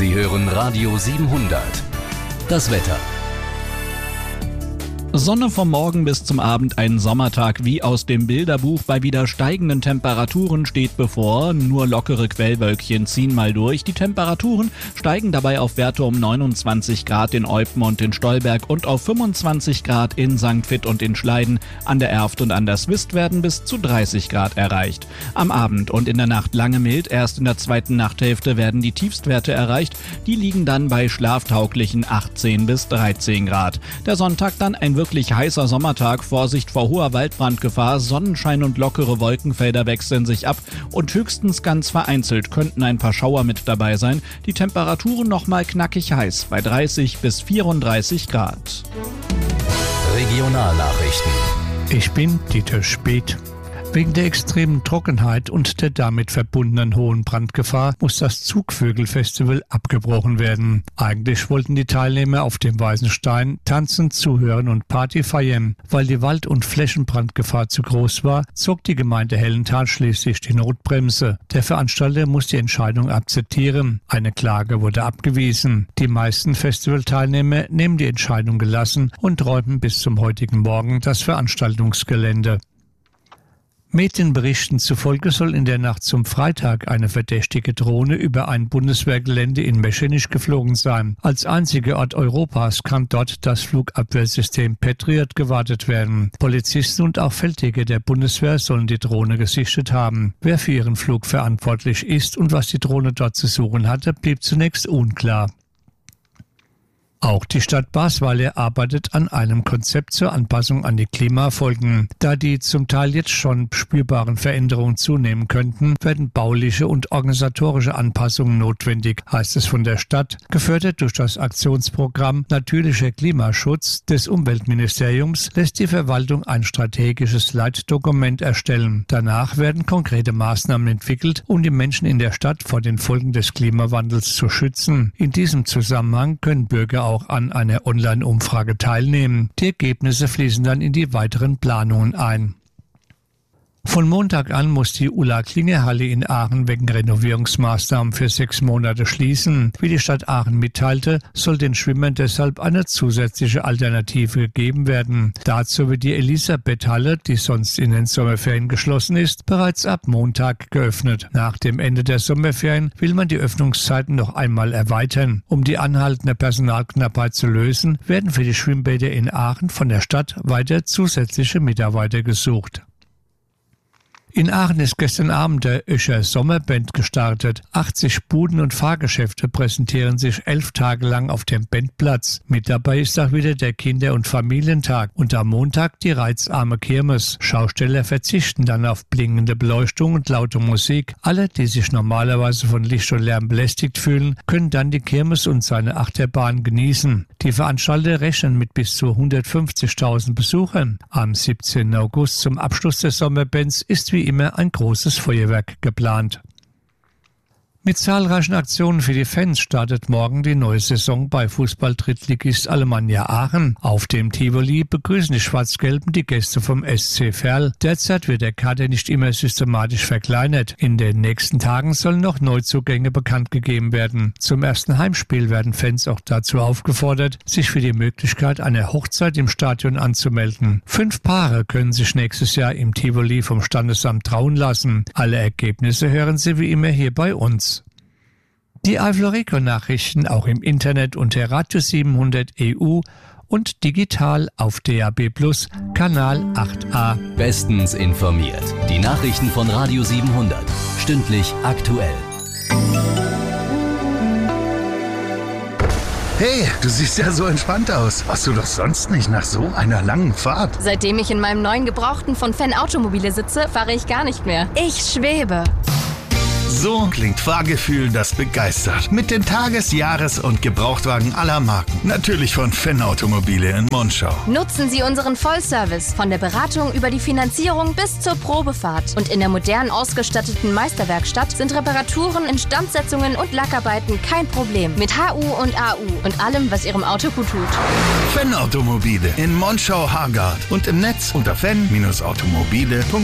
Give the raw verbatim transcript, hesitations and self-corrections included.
Sie hören Radio siebenhundert. Das Wetter. Sonne vom Morgen bis zum Abend, ein Sommertag wie aus dem Bilderbuch. Bei wieder steigenden Temperaturen steht bevor. Nur lockere Quellwölkchen ziehen mal durch. Die Temperaturen steigen dabei auf Werte um neunundzwanzig Grad in Eupen und in Stolberg und auf fünfundzwanzig Grad in Sankt Vith und in Schleiden. An der Erft und an der Swist werden bis zu dreißig Grad erreicht. Am Abend und in der Nacht lange mild. Erst in der zweiten Nachthälfte werden die Tiefstwerte erreicht. Die liegen dann bei schlaftauglichen achtzehn bis dreizehn Grad. Der Sonntag dann ein wirklich heißer Sommertag, Vorsicht vor hoher Waldbrandgefahr, Sonnenschein und lockere Wolkenfelder wechseln sich ab und höchstens ganz vereinzelt könnten ein paar Schauer mit dabei sein. Die Temperaturen nochmal knackig heiß, bei dreißig bis vierunddreißig Grad. Regionalnachrichten. Ich bin Dieter Speth. Wegen der extremen Trockenheit und der damit verbundenen hohen Brandgefahr muss das Zugvögel-Festival abgebrochen werden. Eigentlich wollten die Teilnehmer auf dem Weißen Stein tanzen, zuhören und Party feiern. Weil die Wald- und Flächenbrandgefahr zu groß war, zog die Gemeinde Hellenthal schließlich die Notbremse. Der Veranstalter muss die Entscheidung akzeptieren. Eine Klage wurde abgewiesen. Die meisten Festivalteilnehmer nehmen die Entscheidung gelassen und räumen bis zum heutigen Morgen das Veranstaltungsgelände. Medienberichten zufolge soll in der Nacht zum Freitag eine verdächtige Drohne über ein Bundeswehrgelände in Meschenich geflogen sein. Als einziger Ort Europas kann dort das Flugabwehrsystem Patriot gewartet werden. Polizisten und auch Feldjäger der Bundeswehr sollen die Drohne gesichtet haben. Wer für ihren Flug verantwortlich ist und was die Drohne dort zu suchen hatte, blieb zunächst unklar. Auch die Stadt Basweiler arbeitet an einem Konzept zur Anpassung an die Klimafolgen. Da die zum Teil jetzt schon spürbaren Veränderungen zunehmen könnten, werden bauliche und organisatorische Anpassungen notwendig, heißt es von der Stadt, gefördert durch das Aktionsprogramm Natürlicher Klimaschutz des Umweltministeriums, lässt die Verwaltung ein strategisches Leitdokument erstellen. Danach werden konkrete Maßnahmen entwickelt, um die Menschen in der Stadt vor den Folgen des Klimawandels zu schützen. In diesem Zusammenhang können Bürger auch auch an einer Online-Umfrage teilnehmen. Die Ergebnisse fließen dann in die weiteren Planungen ein. Von Montag an muss die Ulla-Klinger-Halle in Aachen wegen Renovierungsmaßnahmen für sechs Monate schließen. Wie die Stadt Aachen mitteilte, soll den Schwimmern deshalb eine zusätzliche Alternative gegeben werden. Dazu wird die Elisabeth-Halle, die sonst in den Sommerferien geschlossen ist, bereits ab Montag geöffnet. Nach dem Ende der Sommerferien will man die Öffnungszeiten noch einmal erweitern. Um die anhaltende Personalknappheit zu lösen, werden für die Schwimmbäder in Aachen von der Stadt weiter zusätzliche Mitarbeiter gesucht. In Aachen ist gestern Abend der Öscher Sommerband gestartet. achtzig Buden und Fahrgeschäfte präsentieren sich elf Tage lang auf dem Bandplatz. Mit dabei ist auch wieder der Kinder- und Familientag und am Montag die reizarme Kirmes. Schausteller verzichten dann auf blingende Beleuchtung und laute Musik. Alle, die sich normalerweise von Licht und Lärm belästigt fühlen, können dann die Kirmes und seine Achterbahn genießen. Die Veranstalter rechnen mit bis zu hundertfünfzigtausend Besuchern. Am siebzehnten August zum Abschluss des Sommerbands ist wie immer ein großes Feuerwerk geplant. Mit zahlreichen Aktionen für die Fans startet morgen die neue Saison bei Fußball-Drittligist Alemannia Aachen. Auf dem Tivoli begrüßen die Schwarz-Gelben die Gäste vom S C Verl. Derzeit wird der Kader nicht immer systematisch verkleinert. In den nächsten Tagen sollen noch Neuzugänge bekannt gegeben werden. Zum ersten Heimspiel werden Fans auch dazu aufgefordert, sich für die Möglichkeit einer Hochzeit im Stadion anzumelden. Fünf Paare können sich nächstes Jahr im Tivoli vom Standesamt trauen lassen. Alle Ergebnisse hören Sie wie immer hier bei uns. Die Eifel-Region-Nachrichten auch im Internet unter Radio siebenhundert E U und digital auf D A B Plus, Kanal acht a. Bestens informiert. Die Nachrichten von Radio siebenhundert. Stündlich aktuell. Hey, du siehst ja so entspannt aus. Warst du doch sonst nicht nach so einer langen Fahrt? Seitdem ich in meinem neuen Gebrauchten von Fan Automobile sitze, fahre ich gar nicht mehr. Ich schwebe. So klingt Fahrgefühl, das begeistert. Mit den Tages-, Jahres- und Gebrauchtwagen aller Marken. Natürlich von Fan Automobile in Monschau. Nutzen Sie unseren Vollservice von der Beratung über die Finanzierung bis zur Probefahrt. Und in der modern ausgestatteten Meisterwerkstatt sind Reparaturen, Instandsetzungen und Lackarbeiten kein Problem. Mit H U und A U und allem, was Ihrem Auto gut tut. Fan Automobile in Monschau-Hargard und im Netz unter fan Bindestrich automobile punkt de.